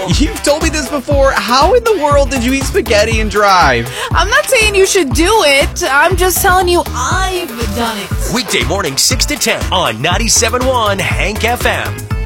You've told me this before. How in the world did you eat spaghetti and drive? I'm not saying you should do it. I'm just telling you I've done it. Weekday morning 6 to 10 on 97.1 Hank FM.